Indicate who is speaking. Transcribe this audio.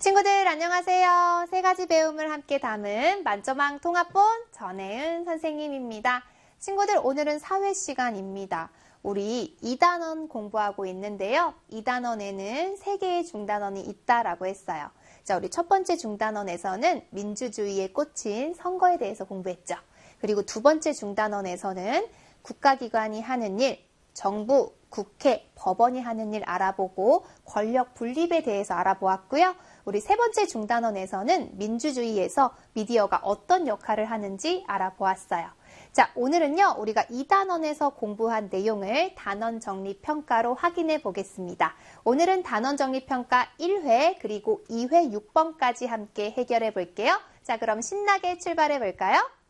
Speaker 1: 친구들 안녕하세요. 세 가지 배움을 함께 담은 만점왕 통합본 전혜은 선생님입니다. 친구들 오늘은 사회 시간입니다. 우리 2단원 공부하고 있는데요. 2단원에는 3개의 중단원이 있다라고 했어요. 자, 우리 첫 번째 중단원에서는 민주주의에 꽂힌 선거에 대해서 공부했죠. 그리고 두 번째 중단원에서는 국가기관이 하는 일, 정부, 국회, 법원이 하는 일 알아보고 권력 분립에 대해서 알아보았고요. 우리 세 번째 중단원에서는 민주주의에서 미디어가 어떤 역할을 하는지 알아보았어요. 자, 오늘은요, 우리가 2단원에서 공부한 내용을 단원 정리 평가로 확인해 보겠습니다. 오늘은 단원 정리 평가 1회 그리고 2회 6번까지 함께 해결해 볼게요. 자, 그럼 신나게 출발해 볼까요?